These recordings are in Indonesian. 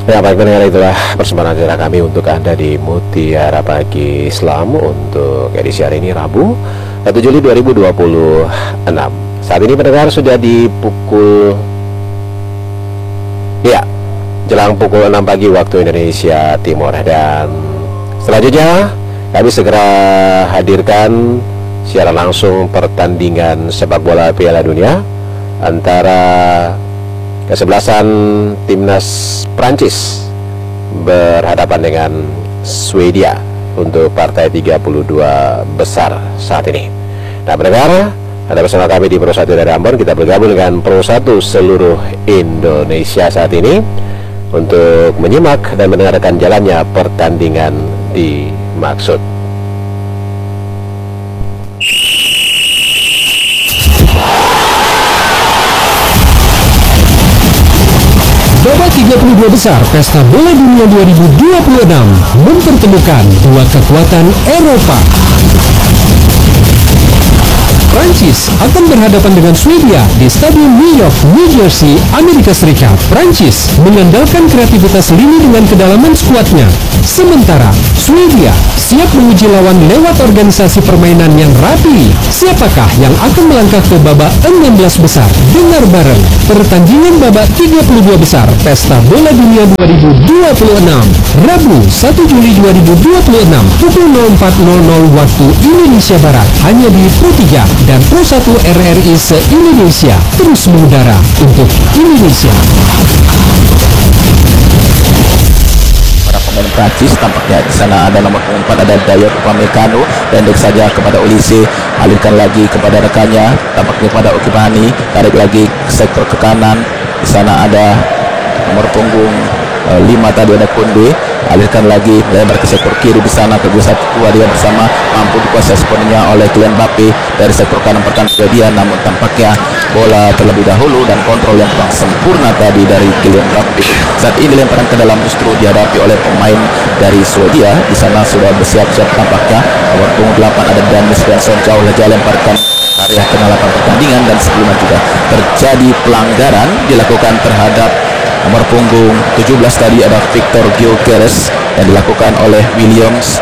Ya, baik pendengar, itulah persembahan acara kami untuk Anda di Mutiara Pagi Islam untuk edisi hari ini Rabu 1 Juli 2026. Saat ini pendengar sudah di pukul jelang pukul 6 pagi waktu Indonesia Timur, dan selanjutnya kami segera hadirkan siaran langsung pertandingan sepak bola Piala Dunia antara kesebelasan timnas Prancis berhadapan dengan Swedia untuk partai 32 besar saat ini. Nah, pendengar, ada bersama kami di Pro 1 dari Ambon. Kita bergabung dengan Pro 1 seluruh Indonesia saat ini untuk menyimak dan mendengarkan jalannya pertandingan dimaksud. Babak 32 besar Pesta Bola Dunia 2026 mempertemukan dua kekuatan Eropa. Prancis akan berhadapan dengan Swedia di Stadion New York, New Jersey, Amerika Serikat. Prancis mengandalkan kreativitas lini dengan kedalaman skuadnya. Sementara Swedia siap menguji lawan lewat organisasi permainan yang rapi. Siapakah yang akan melangkah ke babak 16 besar? Dengar bareng pertandingan babak 32 besar Pesta Bola Dunia 2026 Rabu 1 Juli 2026 pukul 04.00 waktu Indonesia Barat, hanya di Pro 3 dan Pro 1 RRI se-Indonesia, terus mengudara untuk Indonesia. Para pemain Prancis tampaknya di sana ada nomor 4, ada Dayot Upamecano, pendek saja kepada Olise, alirkan lagi kepada rekannya, tampaknya kepada Okibani, tarik lagi ke sektor ke kanan. Di sana ada nomor punggung 5 tadi, ada Kunde, alirkan lagi lebar ke sektor kiri. Di sana kedua dia bersama mampu dikuasai sepenuhnya oleh Kylian Mbappe dari sektor kanan pertahanan Swedia, namun tampaknya bola terlebih dahulu dan kontrol yang kurang sempurna tadi dari Kylian Mbappe. Saat ini lemparan ke dalam justru dihadapi oleh pemain dari Swedia. Di sana sudah bersiap-siap tampaknya nomor punggung 8 ada Dennis Svensson, jauh saja lemparkan area ke-8 pertandingan, dan sebelumnya juga terjadi pelanggaran dilakukan terhadap nomor punggung 17 tadi, ada Victor Gyökeres, yang dilakukan oleh Williams,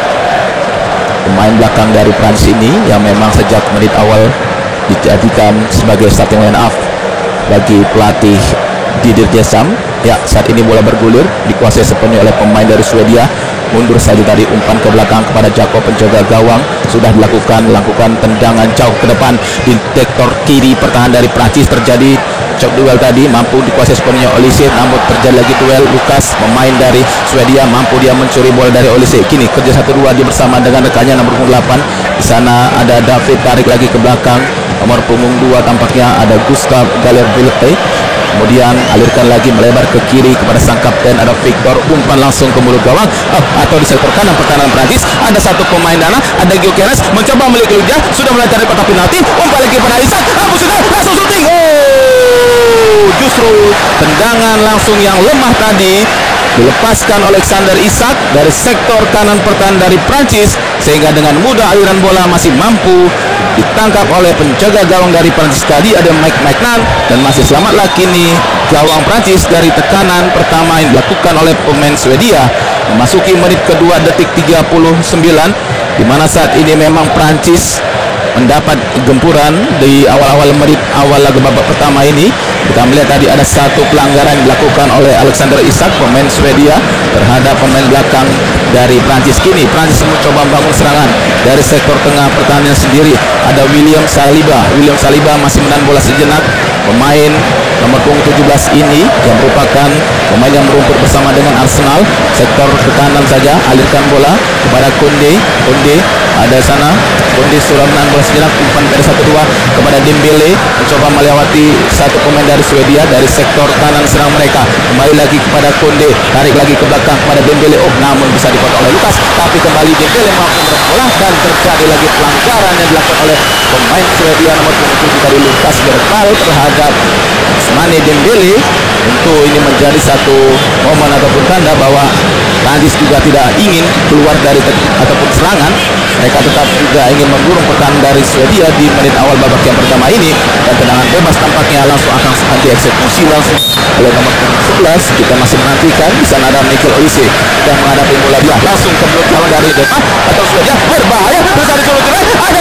pemain belakang dari Prancis ini yang memang sejak menit awal dijadikan sebagai starting line up bagi pelatih Didier Deschamps. Ya, saat ini bola bergulir dikuasai sepenuhnya oleh pemain dari Swedia. Mundur saja tadi, umpan ke belakang kepada Jakob, penjaga gawang sudah dilakukan tendangan jauh ke depan di sektor kiri pertahanan dari Prancis. Terjadi cok duel tadi, mampu dikuasai sepenuhnya Olise, namun terjadi lagi duel. Lukas, pemain dari Swedia, mampu dia mencuri bola dari Olise. Kini kerja 1-2 dia bersama dengan rekannya nomor punggung 8. Di sana ada David, tarik lagi ke belakang, nomor punggung 2 tampaknya ada Gustav Galerville. Kemudian alirkan lagi melebar ke kiri kepada sang kapten, ada Victor, umpan langsung ke mulut gawang atau di sektor kanan pertahanan Prancis. Ada satu pemain dana, ada Gyökeres mencoba memiliki lidah, sudah mulai cari kotak penalti, umpan lagi pada Isak, sudah langsung syuting. Justru tendangan langsung yang lemah tadi dilepaskan Alexander Isak dari sektor kanan pertahanan dari Prancis, sehingga dengan mudah aliran bola masih mampu ditangkap oleh penjaga gawang dari Prancis tadi, ada Mike Maignan, dan masih selamatlah kini gawang Prancis dari tekanan pertama yang dilakukan oleh pemain Swedia. Memasuki menit kedua detik 39, di mana saat ini memang Prancis mendapat gempuran di awal-awal menit awal laga babak pertama ini. Kita melihat tadi ada satu pelanggaran dilakukan oleh Alexander Isak, pemain Swedia, terhadap pemain belakang dari Prancis. Kini Prancis mencoba membangun serangan dari sektor tengah pertahanan sendiri. Ada William Saliba masih menahan bola sejenak. Pemain nomor punggung 17 ini yang merupakan pemain yang merumput bersama dengan Arsenal, sektor ke kanan saja, alirkan bola kepada Kunde, ada sana Kunde sudah menahan bola sejenak, umpan dari 1-2 kepada Dembele, mencoba melewati satu pemain dari Swedia dari sektor kanan serang mereka. Kembali lagi kepada Kunde, tarik lagi ke belakang kepada Dembele, namun bisa dipotong oleh Lukas, tapi kembali Dembele mampu merebut bola dan terjadi lagi pelanggaran yang dilakukan oleh pemain Swedia nomor punggung 7 dari Lukas Berkal terhadap Ousmane Dembele. Tentu ini menjadi satu satu momen ataupun tanda bahwa Prancis juga tidak ingin keluar dari ataupun serangan. Mereka tetap juga ingin memburung pertahanan dari Swedia di menit awal babak yang pertama ini, dan tendangan bebas tampaknya langsung akan dieksekusi langsung oleh nomor 11. Kita masih menantikan. Di sana ada Michael Olise yang menghadapi bola, dia langsung ke mulut kawan dari Denmark atau Swedia, berbahaya besar di ada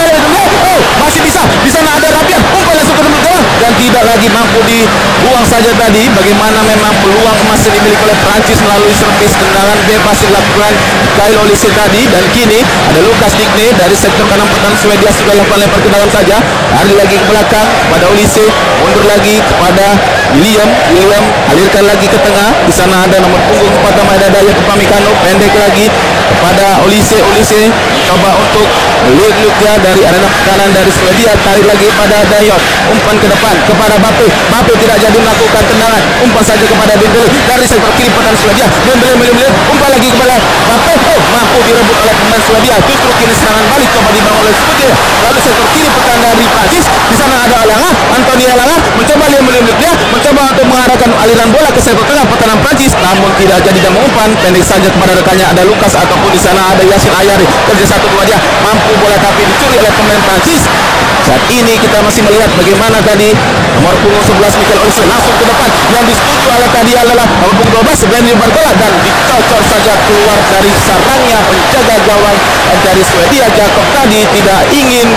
masih bisa. Di sana ada Rabiot, umpan langsung ke mulut gawang dan tidak lagi mampu dibuang saja tadi. Bagaimana memang peluang emas dimiliki oleh Prancis melalui servis tendangan bebas dilakukan Kyle Olise tadi, dan kini ada Lucas Digne dari sektor kanan pertahanan Swedia sudah lakukan lempar ke dalam saja, lari lagi ke belakang kepada Olise, mundur lagi kepada William alirkan lagi ke tengah. Di sana ada nomor punggung kepada Maeda Dayot Upamecano, pendek lagi kepada Olise coba untuk lead-nya dari arena kanan dari Swedia, tarik lagi pada Dayot, umpan ke depan kepada Mbappe tidak jadi melakukan tendangan, umpan saja kepada Dembele dari sektor kiri pertahanan Swedia. Dembele umpan lagi kepada Mbappe, mampu direbut oleh pemain Swedia. Justru kini serangan balik coba dibangun oleh Swedia. Lalu sektor kiri pertahanan dari Prancis, di sana ada Anthony Elanga mencoba dia mencoba untuk mengarahkan aliran bola ke sektor tengah pertahanan Prancis, namun tidak jadi dan mengumpan pendek saja kepada rekannya ada Lucas ataupun di sana ada Yacine Ayari. Kerja satu dua dia mampu bola tapi dicuri oleh pemain Prancis. Saat ini kita masih melihat bagaimana tadi nomor punggung 11 Michael Olise langsung ke depan, yang disetujui oleh tadi adalah nomor punggung 12 Benny Barcola, dan dicocor saja keluar dari sarangnya penjaga gawang dari Swedia. Jakob tadi tidak ingin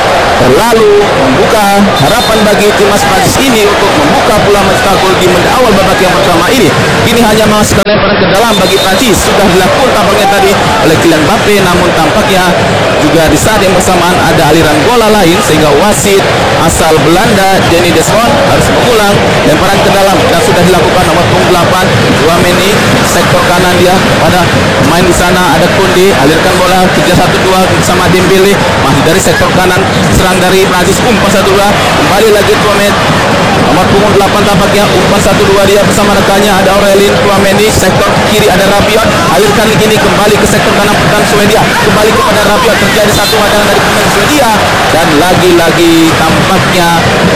terlalu membuka harapan bagi timnas Prancis ini untuk membuka pula mencetak gol di menit awal babak yang pertama ini. Ini hanya menghasilkan lemparan ke dalam bagi Prancis. Sudah dilakukan tampaknya tadi oleh Kylian Mbappe, namun tampaknya juga di saat yang bersamaan ada aliran bola lain sehingga wasit asal Belanda Danny Desmond harus mengulang lemparan ke dalam, dan sudah dilakukan nomor punggung 8 Tchouaméni sektor kanan dia pada main di sana ada Koundé, alirkan bola 3-1-2 bersama Dembele masih dari sektor kanan, serang dari Prancis, umpan 1-2 kembali lagi Tchouaméni nomor punggung 8 tampaknya umpan 1-2 dia bersama rekannya ada Aurelien Tchouaméni, sektor kiri ada Rabiot, alirkan ini kembali ke sektor kanan pertahanan Swedia, kembali kepada Rabiot, terjadi satu hadangan dari pemain Swedia, dan lagi-lagi tampaknya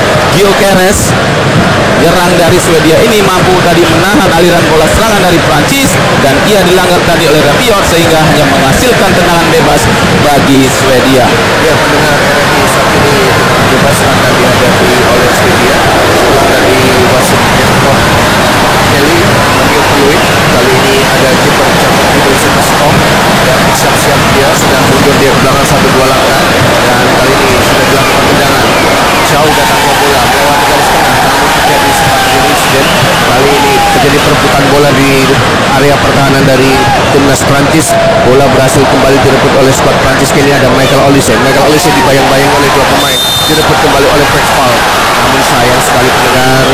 Gyökeres gerang dari Swedia ini mampu tadi menahan aliran bola serangan dari Prancis, dan ia dilanggar tadi oleh Rabiot sehingga hanya menghasilkan tendangan bebas bagi Swedia. Ya, pendengar RRI, saat ini tendangan bebas akan dihadapi oleh Swedia setelah dari wasit Jesper Kelly mengambil peluit. Kali ini ada kiper Jakob Universitas Tom dan siap-siap dia sedang mundur dia ke belakang 1-2 langkah, dan kali ini sudah dilakukan tendangan jauh datangnya bola melewati garis tengah, namun terjadi sempat terjadi insiden. Kali ini terjadi perebutan bola di area pertahanan dari timnas Prancis. Bola berhasil kembali direbut oleh skuad Prancis. Kini ada Michael Olise dibayang-bayang oleh dua pemain, direbut kembali oleh Peksval. Namun sayang sekali pendengar,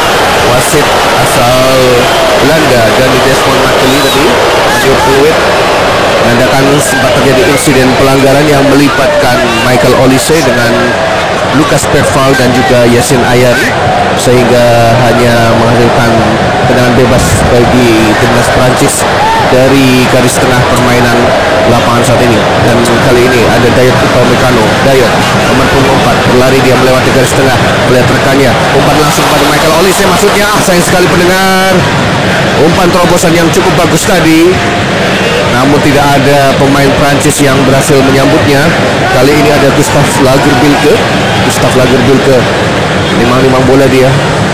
wasit asal Belanda Danny Desmond Makkely tadi mengambil peluit, menandakan sempat terjadi insiden pelanggaran yang melibatkan Michael Olise dengan Lucas Peksval dan juga Yacine Ayari, sehingga hanya menghasilkan tendangan bebas bagi timnas Prancis dari garis tengah permainan lapangan saat ini. Dan kali ini ada Dayot Upamecano, nomor punggung 4 berlari, dia melewati garis tengah melihat rekannya, umpan langsung pada Michael Olise, maksudnya sayang sekali pendengar, umpan terobosan yang cukup bagus tadi, namun tidak ada pemain Prancis yang berhasil menyambutnya. Kali ini ada Gustav Lagerbilke limang bola dia.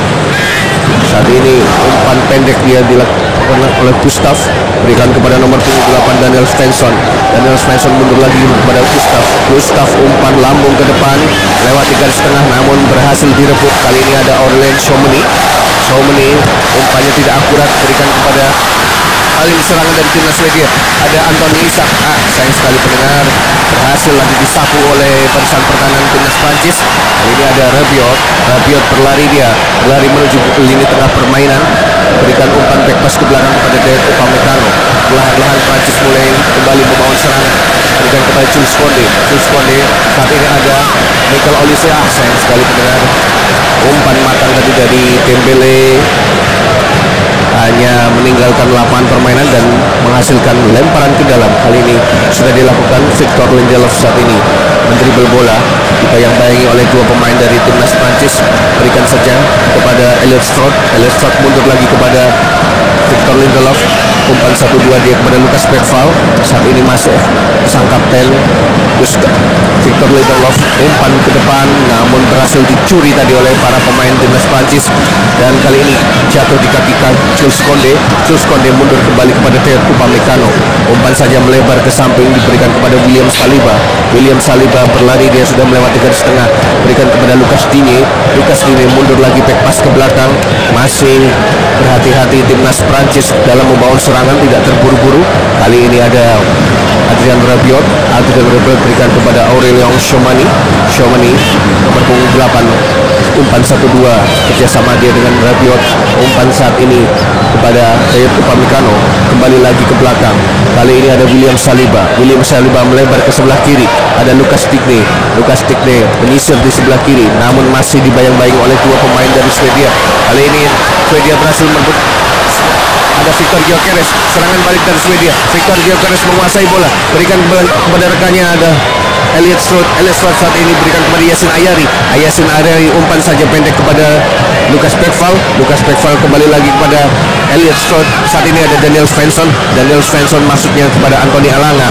Saat ini umpan pendek dia dilakukan oleh Gustav, berikan kepada nomor 8 Daniel Svensson mundur lagi kepada Gustav umpan lambung ke depan lewati garis tengah namun berhasil direbut. Kali ini ada Aurelien Tchouaméni, umpannya tidak akurat, berikan kepada kali ini serangan dari timnas Swedia ada Anthony Isak. Sayang sekali pendengar, berhasil lagi disapu oleh barisan pertahanan timnas Prancis. Kali ini ada Rabiot berlari menuju lini tengah permainan, berikan umpan back pass ke belakang kepada Dayot Upamecano. Perlahan-lahan Prancis mulai kembali membangun serangan, berikan kepada Jules Koundé. Saat ini ada Michael Olise. Sayang sekali pendengar, umpan matang tadi dari Dembele hanya meninggalkan lapangan permainan dan menghasilkan lemparan ke dalam. Kali ini sudah dilakukan Victor Lindelof saat ini mendribel bola, dibayang-bayangi oleh dua pemain dari timnas Prancis, berikan saja kepada Elliot Stroud mundur lagi kepada umpan 1-2 dia kepada Lukas Bergval. Saat ini masuk sang kapten Victor Lindelof, umpan ke depan namun berhasil dicuri tadi oleh para pemain timnas Prancis, dan kali ini jatuh di kaki Jules Koundé. Jules Koundé mundur kembali kepada Théo Upamecano, umpan saja melebar ke samping diberikan kepada William Saliba. William Saliba berlari, dia sudah melewati garis tengah, berikan kepada Lucas Digne. Lucas Digne mundur lagi, back pass ke belakang. Masih berhati-hati timnas Prancis dalam membangun serangan, tidak terburu-buru. Kali ini ada Adrien Rabiot berikan kepada Aurélien Tchouameni. Nomor punggung 8, umpan 1-2 kerjasama dia dengan Rabiot. Umpan saat ini kepada Théo Upamecano, kembali lagi ke belakang. Kali ini ada William Saliba melebar ke sebelah kiri, ada Lucas Digne menyisir di sebelah kiri, namun masih dibayang-bayang oleh dua pemain dari Swedia. Kali ini Swedia berhasil merebut. Ada Victor Gyökeres, serangan balik dari Swedia. Victor Gyökeres menguasai bola, berikan kepada rekannya, ada Elliot Stroot saat ini berikan kepada Yacine Ayari. Umpan saja pendek kepada Lukas Bergval kembali lagi kepada Elliot Stroot. Saat ini ada Daniel Svensson masuknya kepada Anthony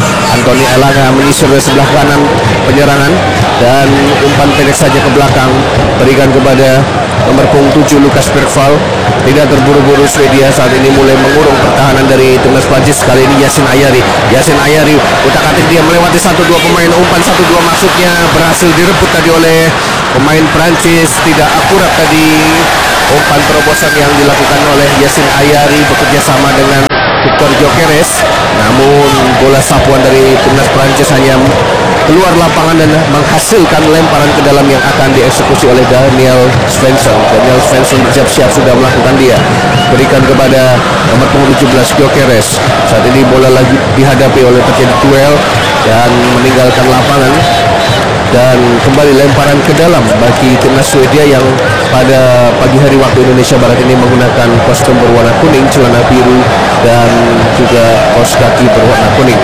Elanga menyisir dari sebelah kanan penyerangan, dan umpan pendek saja ke belakang berikan kepada nomor punggung 7 Lukas Bergval. Tidak terburu-buru Swedia saat ini mulai mengurung pertahanan dari timnas Prancis. Kali ini Yacine Ayari utak-atik dia melewati 1-2 pemain, umpan 1-2 masuknya berhasil direbut tadi oleh pemain Prancis. Tidak akurat tadi umpan terobosan yang dilakukan oleh Yacine Ayari bekerja sama dengan Victor Gyökeres, namun bola sapuan dari timnas Prancis hanya keluar lapangan dan menghasilkan lemparan ke dalam yang akan dieksekusi oleh Daniel Svensson bersiap-siap sudah melakukan dia, berikan kepada nomor punggung 17 Gyökeres. Saat ini bola lagi dihadapi oleh terjadi duel dan meninggalkan lapangan, dan kembali lemparan ke dalam bagi timnas Swedia yang pada pagi hari waktu Indonesia Barat ini menggunakan kostum berwarna kuning, celana biru, dan juga kaos kaki berwarna kuning.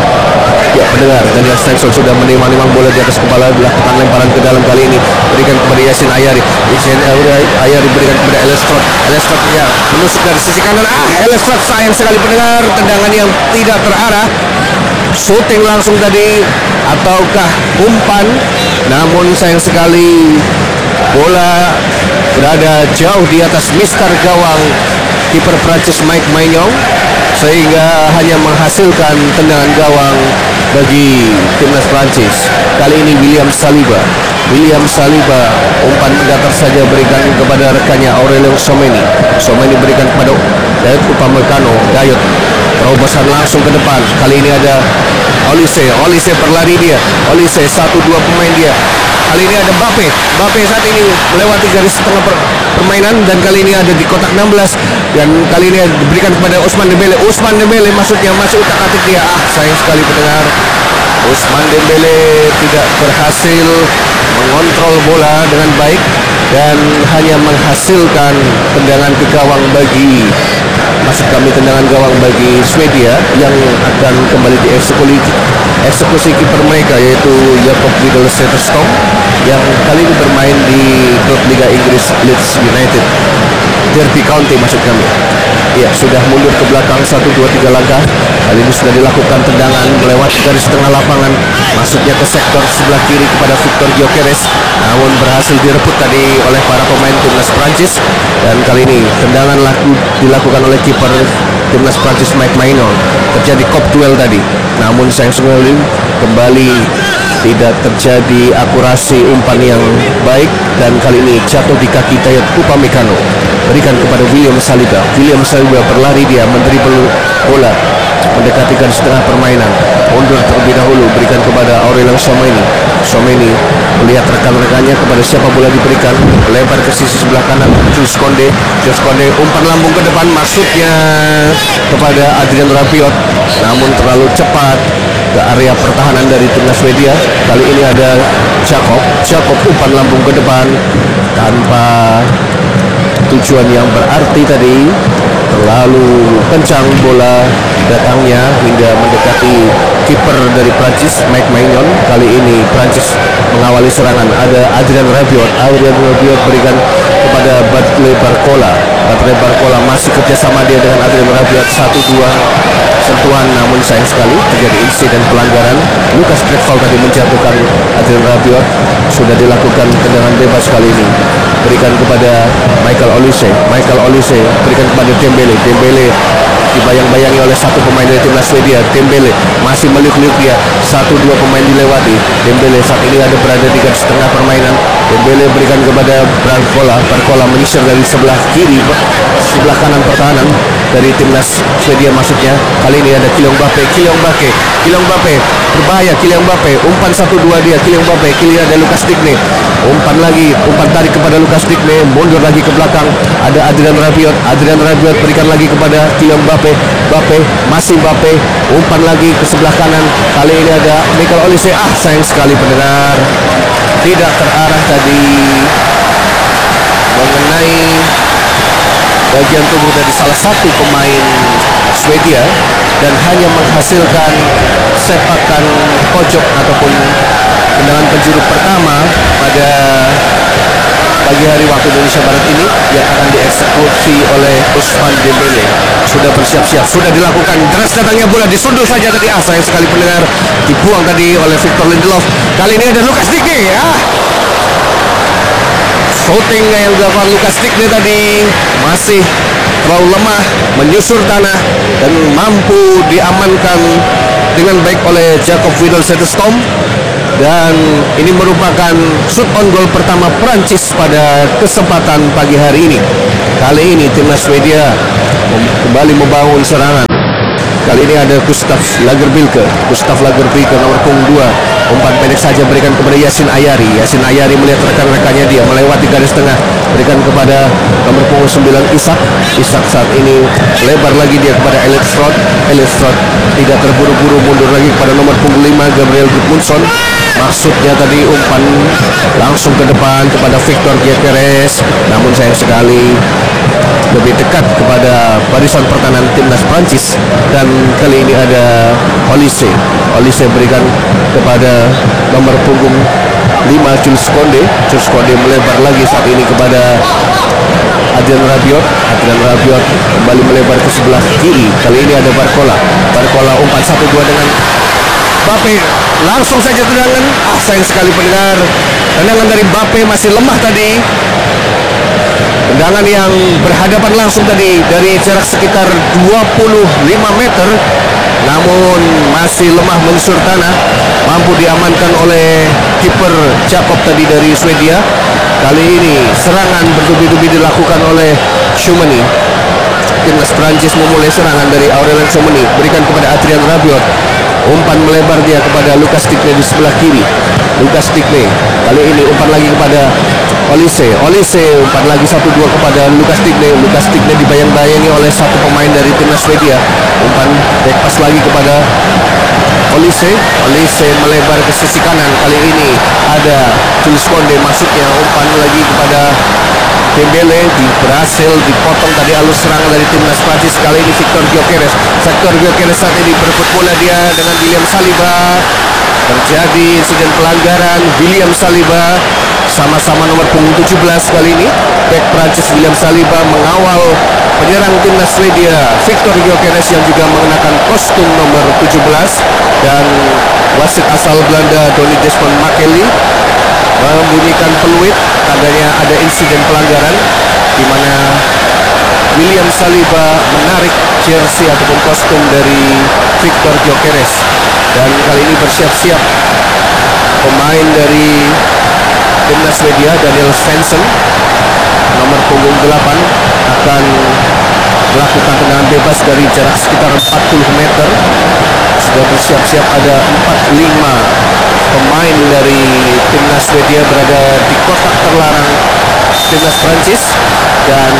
Ya, pendengar, Daniel Svensson sudah menimang-nimang bola di atas kepala, dilakukan lemparan ke dalam. Kali ini berikan kepada Yacine Ayari berikan kepada Elliot Stroot ya, menusuk dari sisi kanan. Elliot Stroot, sayang sekali pendengar, tendangan yang tidak terarah. Shooting langsung tadi ataukah umpan, namun sayang sekali bola berada jauh di atas mister gawang kiper Prancis Mike Maignan, sehingga hanya menghasilkan tendangan gawang bagi timnas Prancis. Kali ini William Saliba umpan datar saja berikan kepada rekannya Aurélien Tchouameni berikan kepada Théo Upamecano. Terobosan langsung ke depan. Kali ini ada Olise berlari dia. 1-2 pemain dia. Kali ini ada Mbappe saat ini melewati garis tengah permainan, dan kali ini ada di kotak 16, dan kali ini diberikan kepada Ousmane Dembele masuknya, masuk utak-atik dia. Sayang sekali pendengar, Ousmane Dembele tidak berhasil mengontrol bola dengan baik dan hanya menghasilkan tendangan gawang bagi Swedia yang akan kembali dieksekusi kiper mereka, yaitu Jakob Widel Zetterstrom yang kali ini bermain di klub Liga Inggris Leeds United, Derby County maksud kami. Ya, sudah mundur ke belakang 1-2-3 langkah. Kali ini sudah dilakukan tendangan melewati garis tengah lapangan, masuknya ke sektor sebelah kiri kepada Victor Gyökeres, namun berhasil direbut tadi oleh para pemain timnas Prancis. Dan kali ini tendangan dilakukan oleh kiper timnas Prancis Mike Maignan. Terjadi kop duel tadi, namun sayang sekali kembali tidak terjadi akurasi umpan yang baik, dan kali ini jatuh di kaki Théo Upamecano. Berikan kepada William Saliba berlari, dia mendribel bola mendekati garis tengah permainan, mundur terlebih dahulu, berikan kepada Aurélien Tchouameni melihat rekan-rekannya kepada siapa bola diberikan, lebar ke sisi sebelah kanan Jules Koundé, umpan lambung ke depan, masuknya kepada Adrien Rabiot, namun terlalu cepat ke area pertahanan dari timnas Swedia. Kali ini ada Jakob umpan lambung ke depan tanpa tujuan yang berarti tadi, terlalu kencang bola datangnya hingga mendekati kiper dari Prancis Mike Maignan. Kali ini Prancis mengawali serangan, ada Adrien Rabiot berikan kepada Barcola masih kerjasama dia dengan Adrien Rabiot, 1-2 sentuhan, namun sayang sekali terjadi insiden pelanggaran. Lucas Drexel tadi menjatuhkan Adrian Rabiot. Sudah dilakukan tendangan bebas kali ini, berikan kepada Michael Olise berikan kepada Dembele dibayang-bayangi oleh satu pemain dari timnas Swedia. Dembele masih meliuk-liuk dia, 1-2 pemain dilewati. Dembele saat ini berada di garis tengah permainan. Dembele berikan kepada Barcola menyisir dari sebelah kiri, sebelah kanan pertahanan dari timnas Swedia maksudnya. Kali ini ada Kylian Mbappe berbahaya. Kylian Mbappe umpan 1-2 dia. Kylian Mbappe, kiri ada Lucas Digne, umpan tarik kepada Lucas Digne, mundur lagi ke belakang, ada Adrian Rabiot berikan lagi kepada Kylian Mbappe, umpan lagi ke sebelah kanan. Kali ini ada Michael Olise. Sayang sekali pendengar, tidak terarah tadi mengenai bagian tubuh dari salah satu pemain Swedia dan hanya menghasilkan sepakan pojok ataupun tendangan penjuru pertama pada pagi hari waktu Indonesia Barat ini yang akan dieksekusi oleh Ousmane Dembele. Sudah bersiap-siap, sudah dilakukan. Deras datangnya bola, disundul saja tadi. Sayang sekali pendengar, dibuang tadi oleh Victor Lindelof. Kali ini ada Lucas Digne. Shooting yang dilakukan Lucas Digne tadi masih terlalu lemah, menyusur tanah dan mampu diamankan dengan baik oleh Jakob Widel Zetterstorm. Dan ini merupakan shoot on goal pertama Prancis pada kesempatan pagi hari ini. Kali ini timnas Swedia kembali membangun serangan. Kali ini ada Gustav Lagerbilke nomor punggung 2. Umpan pendek saja berikan kepada Yasin Ayari melihat rekan-rekannya, dia melewati garis tengah, berikan kepada nomor punggung 9 Isak saat ini lebar lagi dia kepada Elliot Stroot tidak terburu-buru, mundur lagi kepada nomor punggung 5 Gabriel Gudmundsson. Maksudnya tadi umpan langsung ke depan kepada Victor Gyökeres, namun sayang sekali lebih dekat kepada barisan pertahanan timnas Prancis. Dan kali ini ada Olise berikan kepada nomor punggung 5 Jules Koundé melebar lagi saat ini kepada Adrian Rabiot kembali melebar ke sebelah kiri. Kali ini ada Barcola umpan 1-2 dengan Mbappe, langsung saja tendangan. Sayang sekali pendengar, tendangan dari Mbappe masih lemah tadi. Tendangan yang berhadapan langsung tadi dari jarak sekitar 25 meter, namun masih lemah menyusur tanah, mampu diamankan oleh kiper Jakob tadi dari Swedia. Kali ini serangan bertubi-tubi dilakukan oleh Tchouameni. Timnas Prancis memulai serangan dari Aurélien Tchouameni, berikan kepada Adrian Rabiot. Umpan melebar dia kepada Lucas Digne di sebelah kiri. Kali ini umpan lagi kepada Olise, umpan lagi 1-2 kepada Lucas Digne dibayang-bayangi oleh satu pemain dari timnas Swedia. Umpan back pass lagi kepada Olise melebar ke sisi kanan. Kali ini ada Jules Koundé, maksudnya umpan lagi kepada Dembele, berhasil dipotong tadi alur serangan dari timnas Prancis. Kali ini Victor Gyökeres saat ini berebut bola dia dengan William Saliba. Terjadi insiden pelanggaran. William Saliba sama-sama nomor punggung 17 kali ini. Bek Prancis William Saliba mengawal penyerang timnas Swedia Victor Gyökeres yang juga mengenakan kostum nomor 17, dan wasit asal Belanda Donny Desmond Makeli membunyikan peluit tandanya ada insiden pelanggaran di mana William Saliba menarik jersey ataupun kostum dari Victor Gyökeres. Dan kali ini bersiap-siap pemain dari timnas Swedia Daniel Svensson nomor punggung 8 akan melakukan tendangan bebas dari jarak sekitar 40 meter. Sudah bersiap-siap ada 45 pemain dari timnas Swedia berada di kotak terlarang timnas Prancis, dan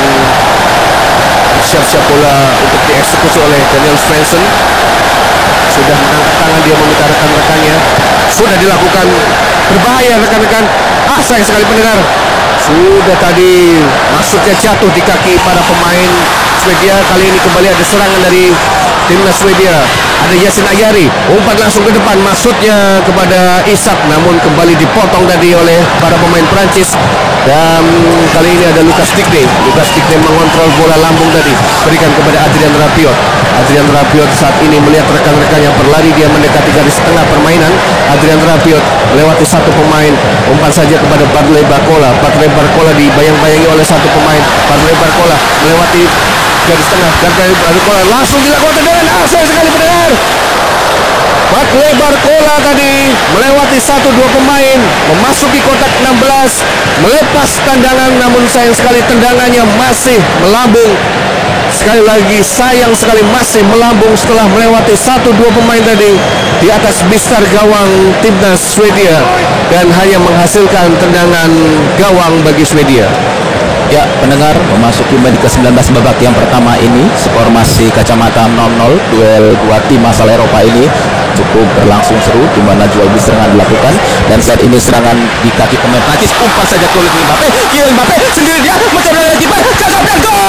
siap-siap bola untuk dieksekusi oleh Daniel Svensson. Sudah mengangkat tangan, dia meminta rekan-rekannya. Sudah dilakukan, berbahaya rekan-rekan. Sayang sekali pendengar, sudah tadi maksudnya jatuh di kaki para pemain Swedia. Kali ini kembali ada serangan dari timnas Swedia. Ada Yasin Ayari, umpan langsung ke depan, maksudnya kepada Isak, namun kembali dipotong tadi oleh para pemain Prancis. Dan kali ini ada Lucas Digne mengontrol bola lambung tadi, berikan kepada Adrian Adrian Rabiot saat ini melihat rekan-rekannya berlari, dia mendekati garis tengah permainan. Adrian Rabiot melewati satu pemain, umpan saja kepada Bradley Barcola. Bradley Barcola dibayang-bayangi oleh satu pemain. Bradley Barcola melewati garis tengah. Bradley Barcola langsung dilakukan tendangan. Sayang sekali pendengar. Bradley Barcola tadi melewati 1-2 pemain, memasuki kotak 16, melepas tendangan, namun sayang sekali tendangannya masih melambung. Sekali lagi sayang sekali masih melambung setelah melewati 1-2 pemain tadi di atas bistar gawang timnas Swedia dan hanya menghasilkan tendangan gawang bagi Swedia. Ya, pendengar, memasuki menit ke-19 babak yang pertama ini, skor masih kacamata 0-0. Duel dua tim asal Eropa ini cukup berlangsung seru, di mana jual beli serangan dilakukan, dan saat ini serangan di kaki pemain Prancis, umpan saja ke Mbappe. Kylian Mbappe sendiri, dia mencari dari kiper, cakap dan gol!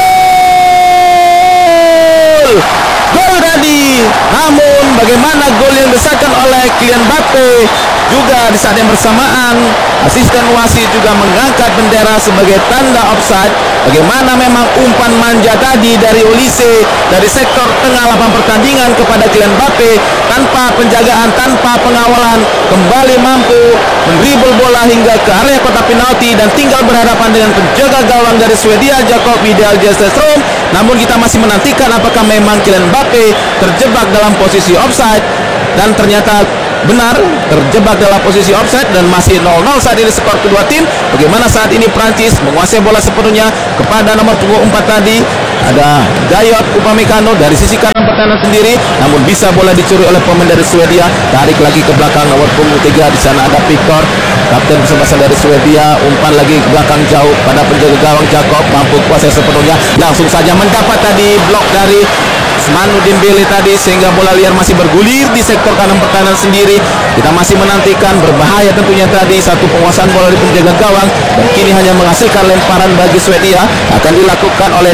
Gol tadi. Namun bagaimana gol yang didesakan oleh Kylian Mbappe, juga di saat yang bersamaan asisten wasit juga mengangkat bendera sebagai tanda offside. Bagaimana memang umpan manja tadi dari Olise dari sektor tengah lapangan pertandingan kepada Kylian Mbappe tanpa penjagaan, tanpa pengawalan, kembali mampu mendribble bola hingga ke area kotak penalti dan tinggal berhadapan dengan penjaga gawang dari Swedia, Jakob Widal Jesperstrom. Namun kita masih menantikan apakah memang Kylian Mbappe terjebak dalam posisi offside, dan ternyata benar terjebak dalam posisi offside dan masih 0-0 saat ini skor kedua tim. Bagaimana saat ini Prancis menguasai bola sepenuhnya kepada nomor punggung 4 tadi, ada Dayot Upamecano dari sisi kanan pertahanan sendiri, namun bisa bola dicuri oleh pemain dari Swedia. Tarik lagi ke belakang nomor punggung 3, di sana ada Victor, kapten persebaya dari Swedia. Umpan lagi ke belakang jauh pada penjaga gawang Jakob, mampu kuasai sepenuhnya, langsung saja mendapat tadi blok dari Manu Dembele tadi, sehingga bola liar masih bergulir di sektor kanan pertahanan sendiri. Kita masih menantikan, berbahaya tentunya tadi satu penguasaan bola di penjaga gawang, dan kini hanya menghasilkan lemparan bagi Swedia. Akan dilakukan oleh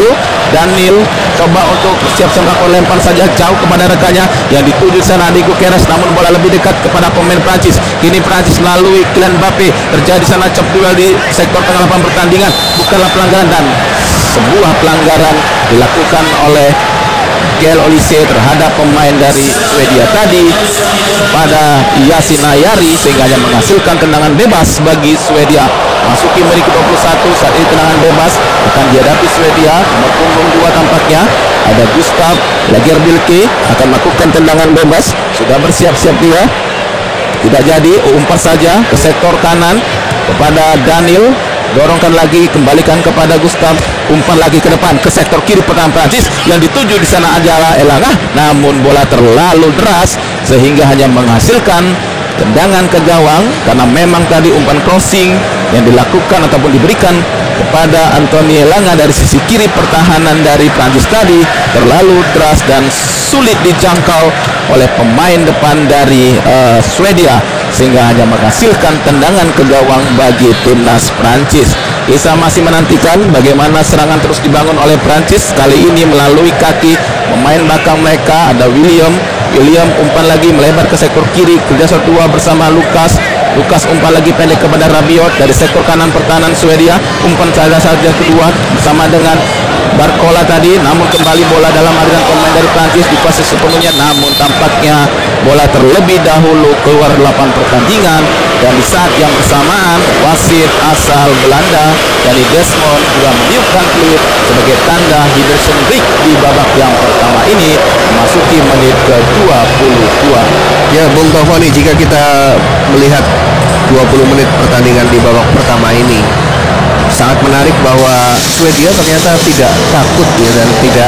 Daniel coba untuk siap-siap melakukan lempar saja jauh kepada rekannya yang dituju sana di Gukeres, namun bola lebih dekat kepada pemain Prancis. Kini Prancis melalui Kylian Mbappe, terjadi sana chop duel di sektor tengah lapangan pertandingan, bukanlah pelanggaran, dan sebuah pelanggaran dilakukan oleh Gael Olise terhadap pemain dari Swedia tadi pada Yasin Ayari, sehingga hanya menghasilkan tendangan bebas bagi Swedia. Masuki menit ke-21, saat ini tendangan bebas akan dihadapi Swedia. Nomor punggung 2 tampaknya ada Gustav Lagerbielke akan melakukan tendangan bebas, sudah bersiap-siap dia. Tidak jadi, umpan saja ke sektor kanan kepada Daniel, dorongkan lagi, kembalikan kepada Gustav, umpan lagi ke depan ke sektor kiri pertahanan Prancis, yang dituju di sana adalah Elanga, namun bola terlalu deras sehingga hanya menghasilkan tendangan ke gawang, karena memang tadi umpan crossing yang dilakukan ataupun diberikan kepada Anthony Elanga dari sisi kiri pertahanan dari Prancis tadi terlalu deras dan sulit dijangkau oleh pemain depan dari Swedia, sehingga hanya menghasilkan tendangan ke gawang bagi timnas Prancis. Kita masih menantikan bagaimana serangan terus dibangun oleh Prancis, kali ini melalui kaki pemain belakang mereka ada William umpan lagi melebar ke sektor kiri, kerja dua bersama Lukas umpan lagi pendek kepada Rabiot dari sektor kanan pertahanan Swedia, umpan saja kedua bersama dengan Barcola tadi, namun kembali bola dalam aliran pemain dari Prancis dikuasai sepenuhnya, namun tampaknya bola terlebih dahulu keluar lapangan pertandingan. Dan di saat yang bersamaan wasit asal Belanda dari Desmond juga meniupkan peluit sebagai tanda Henderson break di babak yang pertama ini memasuki menit ke-22. Ya, Bung Tovoni, jika kita melihat 20 menit pertandingan di babak pertama ini, sangat menarik bahwa Swedia ternyata tidak takut ya, dan tidak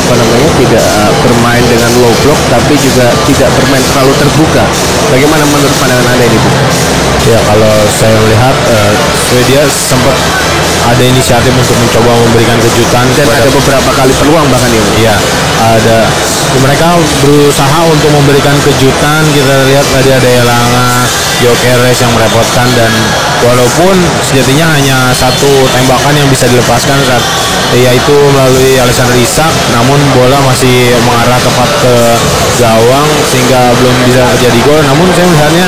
tidak bermain dengan low block, tapi juga tidak bermain terlalu terbuka. Bagaimana menurut pandangan Anda ini, Bu? Ya, kalau saya melihat Swedia sempat ada inisiatif untuk mencoba memberikan kejutan, dan ada beberapa kali peluang bahkan ya. Iya, ada, mereka berusaha untuk memberikan kejutan. Kita lihat tadi ada Elanga, Gyökeres yang merepotkan, dan walaupun sejatinya hanya satu tembakan yang bisa dilepaskan saat yaitu melalui Alexander Isak, namun bola masih mengarah tepat ke gawang sehingga belum bisa terjadi gol. Namun saya melihatnya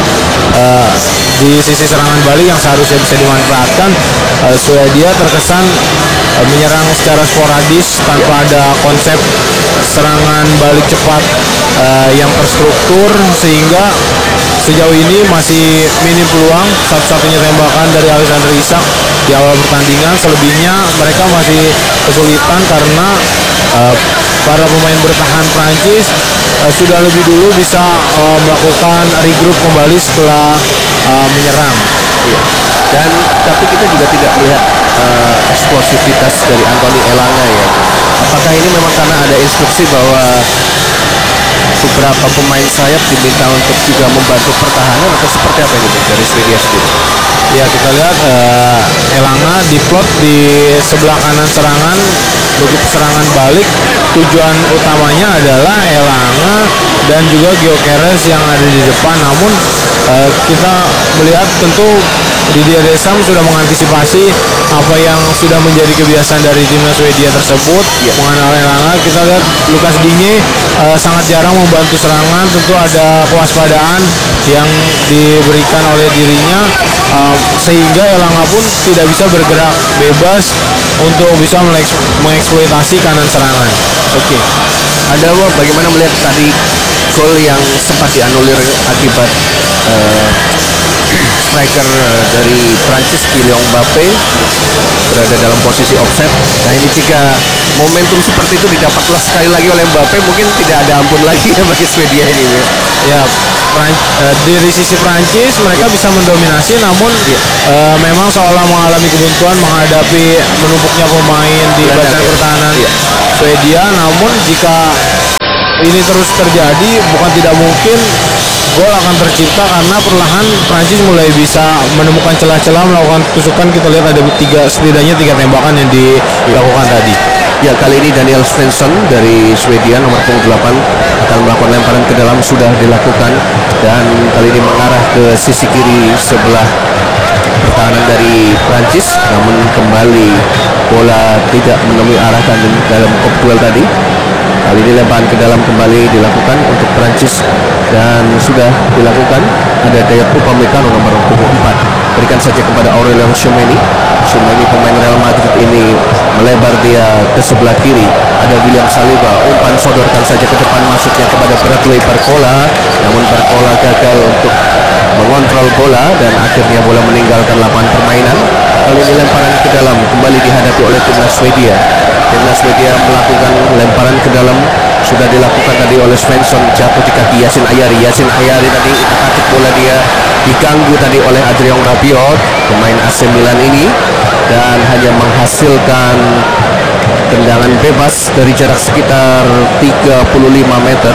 di sisi serangan balik yang seharusnya bisa dimanfaatkan, Swedia terkesan menyerang secara sporadis tanpa ada konsep serangan balik cepat yang terstruktur, sehingga sejauh ini masih minim peluang. Satu-satunya tembakan dari Alexander Isak di awal pertandingan, selebihnya mereka masih kesulitan karena para pemain bertahan Prancis sudah lebih dulu bisa melakukan regroup kembali setelah menyerang. Iya. Dan tapi kita juga tidak melihat eksplosivitas dari Anthony Elanga ya. Apakah ini memang karena ada instruksi bahwa beberapa pemain sayap diminta untuk juga membantu pertahanan, atau seperti apa ini dari Swedia sendiri? Ya, kita lihat Elanga diplot di sebelah kanan serangan. Begitu serangan balik, tujuan utamanya adalah Elanga dan juga Gyökeres yang ada di depan. Namun kita melihat tentu Didier Deschamps sudah mengantisipasi apa yang sudah menjadi kebiasaan dari timnas Swedia tersebut. Mengenal Elanga, kita lihat Lucas Digne sangat jarang membantu serangan. Tentu ada kewaspadaan yang diberikan oleh dirinya, sehingga Elanga pun tidak bisa bergerak bebas untuk bisa mengeksploitasi kanan serangan. Oke. Anda bagaimana melihat tadi gol yang sempat dianulir akibat striker dari Prancis Kylian Mbappe berada dalam posisi offside. Nah, ini jika momentum seperti itu didapatlah sekali lagi oleh Mbappe, mungkin tidak ada ampun lagi ya bagi Swedia ini. Ya, dari sisi Prancis mereka bisa mendominasi, namun memang seolah mengalami kebuntuan menghadapi menumpuknya pemain di bagian pertahanan Swedia. Namun jika ini terus terjadi, bukan tidak mungkin gol akan tercipta, karena perlahan Prancis mulai bisa menemukan celah-celah melakukan tusukan. Kita lihat ada setidaknya 3 tembakan yang dilakukan tadi. Ya, kali ini Daniel Svensson dari Swedia nomor punggung 8 akan melakukan lemparan ke dalam, sudah dilakukan, dan kali ini mengarah ke sisi kiri sebelah pertahanan dari Prancis. Namun kembali bola tidak menemui arah dalam kop duel tadi. Kali ini lemparan ke dalam kembali dilakukan untuk Prancis dan sudah dilakukan. Ada Dayot Upamecano nomor punggung 4, berikan saja kepada Aurelien Tchouameni. Tchouameni pemain Real Madrid ini melebar dia ke sebelah kiri. Ada William Saliba, umpan sodorkan saja ke depan, masuknya kepada Bradley Barcola. Namun Barcola gagal untuk mengontrol bola dan akhirnya bola meninggalkan lapangan permainan. Kali ini lemparan ke dalam kembali dihadapi oleh timnas Swedia. Timnas Swedia melakukan lemparan ke dalam, sudah dilakukan tadi oleh Svensson, jatuh di kaki Yacine Ayari. Yacine Ayari tadi utak-atik bola, dia diganggu tadi oleh Adrien Rabiot, pemain AC Milan ini, dan hanya menghasilkan tendangan bebas dari jarak sekitar 35 meter.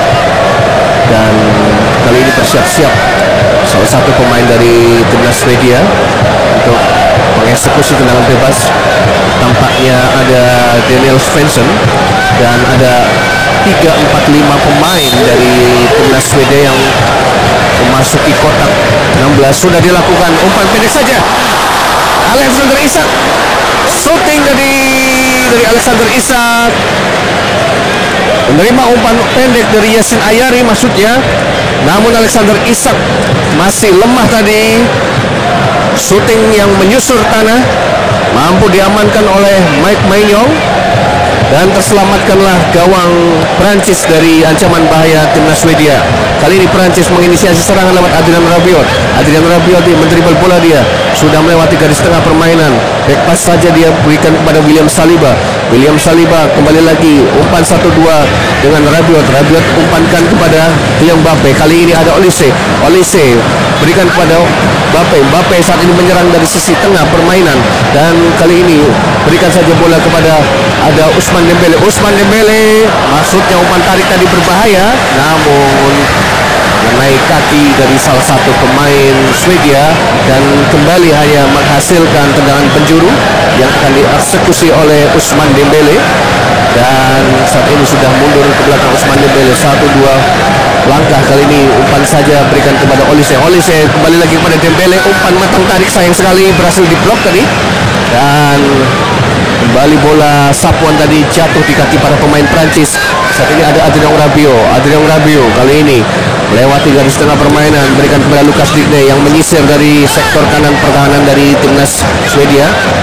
Dan kali ini bersiap-siap salah satu pemain dari timnas Swedia untuk mengeksekusi tendangan bebas. Tampaknya ada Daniel Svensson dan ada 3-4-5 pemain dari timnas Swedia yang memasuki kotak 16. Sudah dilakukan umpan pendek saja. Alexander Isak, shooting dari Alexander Isak, menerima umpan pendek dari Yacine Ayari maksudnya. Namun Alexander Isak masih lemah tadi. Shooting yang menyusur tanah mampu diamankan oleh Mike Maignan, dan terselamatkanlah gawang Prancis dari ancaman bahaya timnas Swedia. Kali ini Prancis menginisiasi serangan lewat Adrien Rabiot. Adrien Rabiot dia mendribble bola, dia sudah melewati garis tengah permainan. Back pass saja dia berikan kepada William Saliba. William Saliba kembali lagi umpan 1-2 dengan Rabiot. Rabiot umpankan kepada Kylian Mbappe. Kali ini ada Olise. Olise berikan kepada Mbappe. Mbappe saat ini menyerang dari sisi tengah permainan, dan kali ini berikan saja bola kepada ada Ousmane Dembele. Ousmane Dembele maksudnya umpan tarik tadi berbahaya, namun mengenai kaki dari salah satu pemain Swedia dan kembali hanya menghasilkan tendangan penjuru yang akan dieksekusi oleh Ousmane Dembele. Dan saat ini sudah mundur ke belakang Ousmane Dembele 1-2 langkah. Kali ini umpan saja berikan kepada Olise. Olise kembali lagi kepada Dembele, umpan matang tarik sayang sekali berhasil diblok tadi, dan kembali bola sapuan tadi jatuh di kaki para pemain Prancis. Saat ini ada Adrien Rabiot. Adrien Rabiot kali ini melewati garis tengah permainan, berikan kepada Lucas Digne yang menyisir dari sektor kanan pertahanan dari timnas Swedia.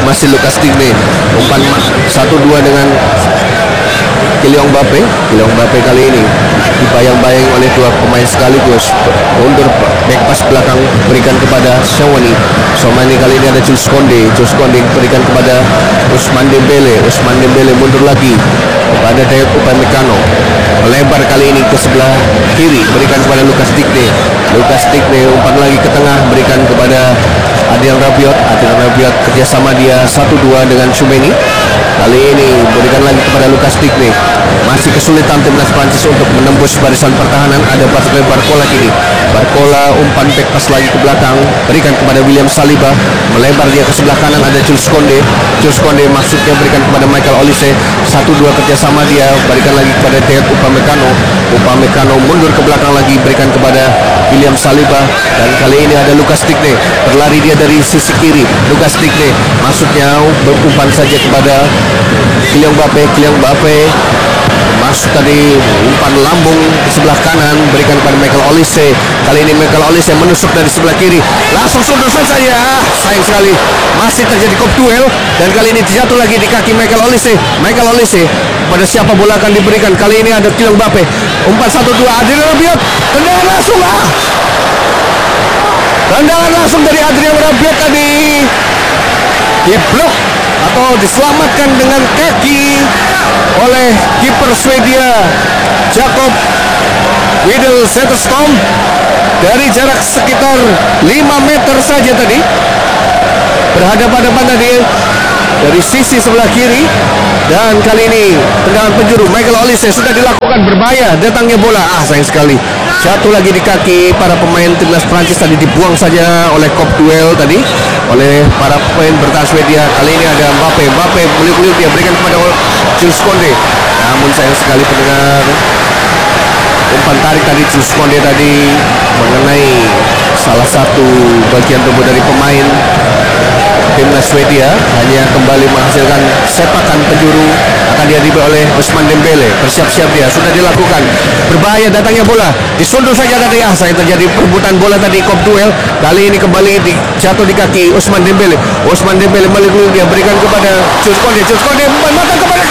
masih Lucas Digne. Umpan 1-2 dengan Kylian Mbappe. Kylian Mbappe kali ini dibayang-bayang oleh dua pemain sekaligus. Mundur back pas belakang berikan kepada Shawani. Shawani kali ini ada Jules Koundé. Jules Koundé berikan kepada Ousmane Dembele. Ousmane Dembele mundur lagi kepada Dayot Upamecano. Melebar kali ini ke sebelah kiri, berikan kepada Lucas Digne. Lucas Digne umpan lagi ke tengah, berikan kepada Adrien Rabiot. Adrien Rabiot kerjasama dia 1-2 dengan Tchouaméni. Kali ini berikan lagi kepada Lucas Digne. Masih kesulitan timnas Prancis untuk menembus barisan pertahanan. Ada Pascal Barcola kini. Barcola umpan back pas lagi ke belakang, berikan kepada William Saliba. Melebar dia ke sebelah kanan, ada Jules Koundé. Jules Koundé maksudnya berikan kepada Michael Olise. 1-2 kerjasama dia, berikan lagi kepada Dayot Upamecano. Upamecano mundur ke belakang lagi, berikan kepada William Saliba. Dan kali ini ada Lucas Digne. Berlari dia dari sisi kiri. Lucas Digne maksudnya berumpan saja kepada Kylian Mbappe. Kylian Mbappe masuk tadi, umpan lambung di sebelah kanan, berikan kepada Michael Olise. Kali ini Michael Olise menusuk dari sebelah kiri, langsung sundusan saja. Sayang sekali, masih terjadi kop duel, dan kali ini jatuh lagi di kaki Michael Olise. Michael Olise, pada siapa bola akan diberikan? Kali ini ada Kylian Mbappe. Umpan 1-2, Adrien Rabiot, tendangan langsung tendangan langsung dari Adrien Rabiot tadi diblok atau diselamatkan dengan kaki oleh kiper Swedia Jakob Widel Zetterström dari jarak sekitar 5 meter saja tadi. Berhadapan-hadapan tadi dari sisi sebelah kiri, dan kali ini tendangan penjuru Michael Olise sudah dilakukan, berbahaya datangnya bola. Sayang sekali, jatuh lagi di kaki para pemain timnas Prancis tadi, dibuang saja oleh kop duel tadi oleh para pemain bertahan Swedia. Kali ini ada Mbappe. Mbappe meliuk-liuk dia, berikan kepada Jules Koundé. Namun sayang sekali pendengar, umpan tarik tadi Jules Koundé tadi mengenai salah satu bagian tubuh dari pemain timnas Swedia, hanya kembali menghasilkan sepakan penjuru. Akan dihadapi oleh Ousmane Dembele. Bersiap-siap dia, sudah dilakukan, berbahaya datangnya bola, disundul saja tadi. Saya terjadi perebutan bola tadi, kop duel. Kali ini kembali jatuh di kaki Ousmane Dembele. Ousmane Dembele meliuk-liuk dia, berikan kepada Jules Koundé. Jules Koundé umpan mata kepada,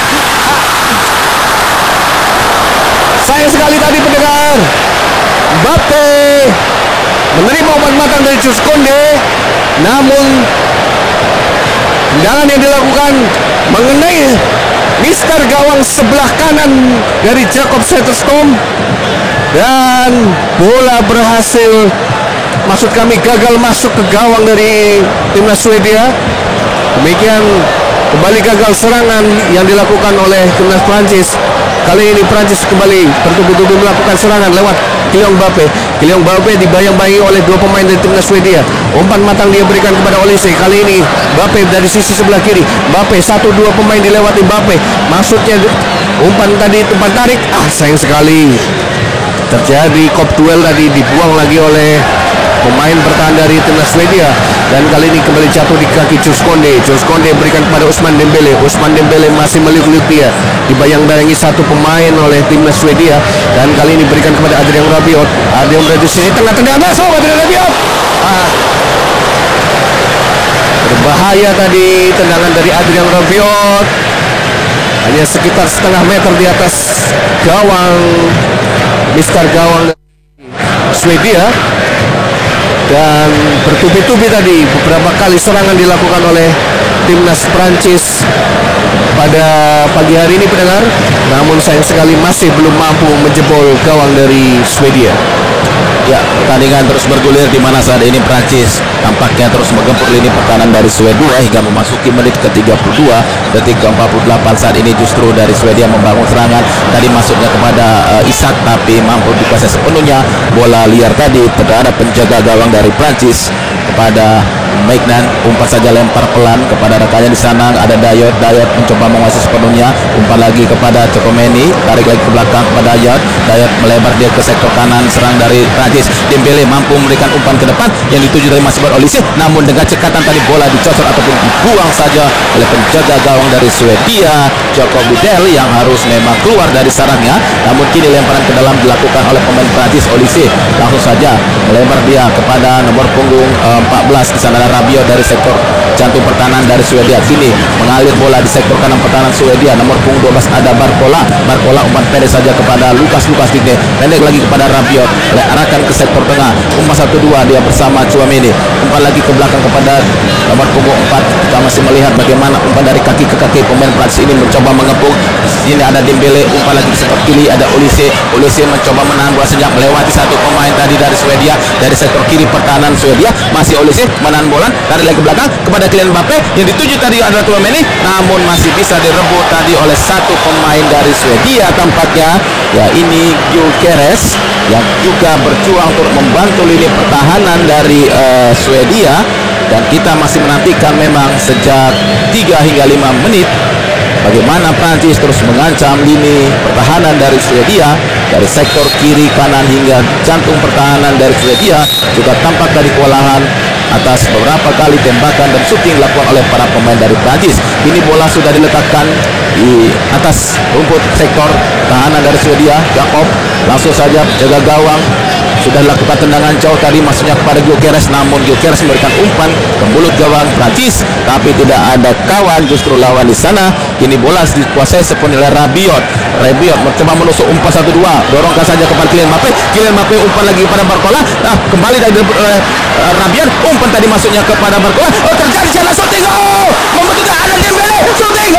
sayang sekali tadi pendengar, Mbappe menerima umpan matang dari Jules Koundé, namun tendangan yang dilakukan mengenai mister gawang sebelah kanan dari Jakob Zetterström, dan bola berhasil, maksud kami gagal masuk ke gawang dari timnas Swedia. Demikian kembali gagal serangan yang dilakukan oleh timnas Prancis. Kali ini Prancis kembali bertubi-tubi melakukan serangan lewat Kylian Mbappe. Kylian Mbappe dibayang-bayangi oleh dua pemain dari timnas Swedia. Umpan matang dia berikan kepada Olise. Kali ini Mbappe dari sisi sebelah kiri. Mbappe 1-2 pemain dilewati Mbappe. Maksudnya umpan tadi, umpan tarik. Sayang sekali, terjadi kop duel tadi, dibuang lagi oleh pemain bertahan dari timnas Swedia, dan kali ini kembali jatuh di kaki Jules Koundé. Jules Koundé berikan kepada Ousmane Dembele. Ousmane Dembele masih meliuk-liuk dia, dibayang-bayangi satu pemain oleh timnas Swedia, dan kali ini berikan kepada Adrien Rabiot. Adrien Rabiot di sini tengah tendangan masuk, Adrien Rabiot. Berbahaya tadi tendangan dari Adrien Rabiot, hanya sekitar setengah meter di atas gawang mister gawang Swedia. Dan bertubi-tubi tadi beberapa kali serangan dilakukan oleh timnas Prancis pada pagi hari ini pendengar, namun sayang sekali masih belum mampu menjebol gawang dari Swedia. Ya, pertandingan terus bergulir di mana saat ini Prancis tampaknya terus menggempur lini pertahanan dari Swedia hingga memasuki menit ke-32, detik ke-48. Saat ini justru dari Swedia membangun serangan, tadi masuknya kepada Isak, tapi mampu dikuasai sepenuhnya bola liar tadi terhadap penjaga gawang dari Prancis kepada Maignan. Umpan saja lempar pelan kepada rekannya di sana, ada Dayot. Dayot mencoba menguasai sepenuhnya, umpan lagi kepada Tchouaméni, tarik lagi ke belakang kepada Dayot. Dayot melebar dia ke sektor kanan, serang dari Prancis. Dembele mampu memberikan umpan ke depan yang dituju dari Masih Olise, namun dengan cekatan tadi bola dicocor ataupun dibuang saja oleh penjaga gawang dari Swedia Jakob Widel, yang harus memang keluar dari sarangnya. Namun kini lemparan ke dalam dilakukan oleh pemain Prancis. Olise langsung saja melebar dia kepada nomor punggung 14 di sana kepada Rabiot dari sektor jantung pertahanan dari Swedia. Kini mengalir bola di sektor kanan pertahanan Swedia. Nomor punggung 12 ada Barcola umpan pendek saja kepada Lukas Digne. Pendek lagi kepada Rabiot. Arahkan ke sektor tengah. Umpan 1-2 dia bersama Tchouaméni. Umpan lagi ke belakang kepada nomor punggung 4. Kita masih melihat bagaimana umpan dari kaki ke kaki pemain Prancis ini mencoba mengepung. Sini ada Dembele, umpan lagi di sektor kiri ada Olise mencoba menahan bola sejak melewati satu pemain tadi dari Swedia. Dari sektor kiri pertahanan Swedia masih Olise menahan bola, tarik lagi ke belakang kepada Kylian Mbappe yang dituju tadi adalah Tchouaméni, namun masih bisa direbut tadi oleh satu pemain dari Swedia tampaknya. Ya, ini Gyökeres yang juga berjuang untuk membantu lini pertahanan dari Swedia, dan kita masih menantikan memang sejak 3 hingga 5 menit bagaimana Prancis terus mengancam lini pertahanan dari Swedia. Dari sektor kiri, kanan hingga jantung pertahanan dari Swedia juga tampak dari kewalahan atas beberapa kali tembakan dan shooting dilakukan oleh para pemain dari Prancis. Ini bola sudah diletakkan di atas rumput sektor tahanan dari Swedia. Jakob langsung saja jaga gawang, sudah dilakukan tendangan jauh tadi masuknya kepada Gyökeres, namun Gyökeres memberikan umpan ke mulut gawang Prancis, tapi tidak ada kawan justru lawan di sana. Kini bola dikuasai sepenuhnya oleh Rabiot mencoba menusuk umpan 1-2, dorongkan saja kepada Kylian Mbappe, umpan lagi kepada Barcola. Nah, kembali dari Rabiot, umpan tadi masuknya kepada Barcola. Oh, terjadi salah shooting, membutuhkan ada Dembele, shooting,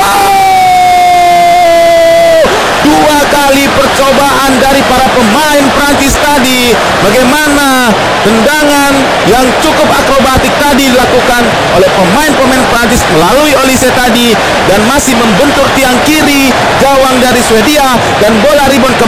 dua kali percobaan dari para pemain Prancis tadi. Bagaimana tendangan yang cukup akrobatik tadi dilakukan oleh pemain-pemain Prancis melalui Olise tadi, dan masih membentur tiang kiri gawang dari Swedia, dan bola rebound